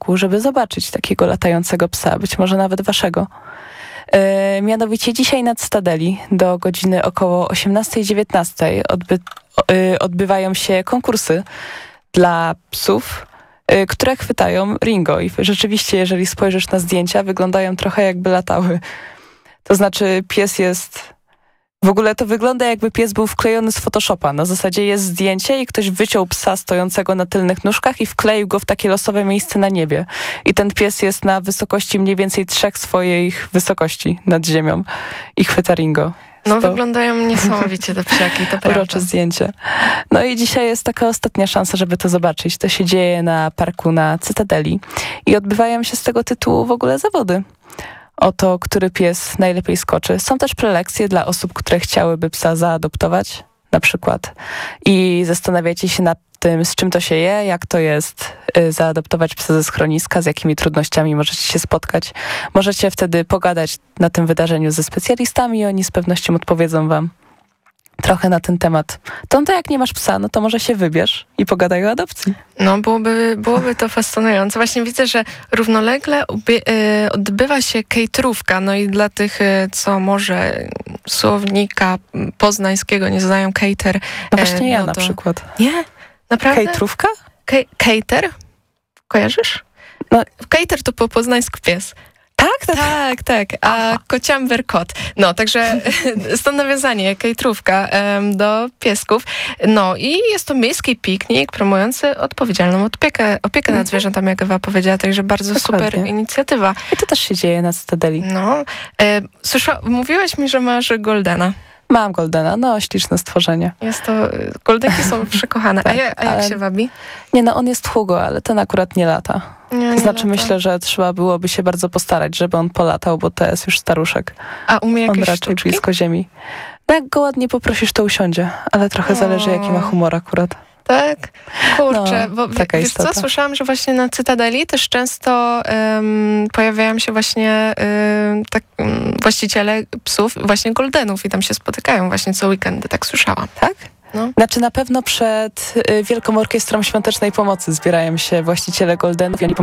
roku, żeby zobaczyć takiego latającego psa, być może nawet waszego. Mianowicie dzisiaj na Cytadeli do godziny około 18:19 odbywają się konkursy dla psów, które chwytają Ringo. I rzeczywiście, jeżeli spojrzysz na zdjęcia, wyglądają trochę jakby latały. To znaczy pies jest... W ogóle to wygląda, jakby pies był wklejony z Photoshopa. Na zasadzie jest zdjęcie i ktoś wyciął psa stojącego na tylnych nóżkach i wkleił go w takie losowe miejsce na niebie. I ten pies jest na wysokości mniej więcej 3 swoich wysokości nad ziemią i chwyta Ringo. No wyglądają niesamowicie te psiaki, to prawda. Urocze zdjęcie. No i dzisiaj jest taka ostatnia szansa, żeby to zobaczyć. To się dzieje na parku na Cytadeli i odbywają się z tego tytułu w ogóle zawody. O to, który pies najlepiej skoczy. Są też prelekcje dla osób, które chciałyby psa zaadoptować, na przykład. I zastanawiacie się nad tym, z czym to się je, jak to jest zaadoptować psa ze schroniska, z jakimi trudnościami możecie się spotkać. Możecie wtedy pogadać na tym wydarzeniu ze specjalistami i oni z pewnością odpowiedzą wam trochę na ten temat. To jak nie masz psa, no to może się wybierz i pogadaj o adopcji. No byłoby to fascynujące. Właśnie widzę, że równolegle odbywa się caterówka. No i dla tych, co może słownika poznańskiego nie znają cater. No właśnie ja na przykład. Nie? Naprawdę? Caterówka? Cater? Kojarzysz? No. Cater to po poznańsku pies. Tak. A kociamber kot. No, także stąd nawiązanie, caterówka do piesków. No i jest to miejski piknik promujący odpowiedzialną opiekę nad zwierzętami, jak Ewa powiedziała, także bardzo Dokładnie. super inicjatywa. I to też się dzieje na Cytadeli. No, mówiłaś mi, że masz Goldena. Mam Goldena, no śliczne stworzenie. Goldenki są przekochane. Tak, a jak się wabi? Nie, no on jest Hugo, ale ten akurat nie lata. Nie Znaczy lata. myślę, że trzeba byłoby się bardzo postarać, żeby on polatał, bo to jest już staruszek. A umie On jakieś raczej sztuczki? blisko ziemi. No jak go ładnie poprosisz, to usiądzie, ale trochę zależy, jaki ma humor akurat. Tak? Kurczę, No, bo taka wiesz co, istota. słyszałam, że właśnie na Cytadeli też często pojawiają się właśnie właściciele psów, właśnie goldenów i tam się spotykają właśnie co weekendy, tak słyszałam. Tak? No. Znaczy na pewno przed Wielką Orkiestrą Świątecznej Pomocy zbierają się właściciele goldenów i oni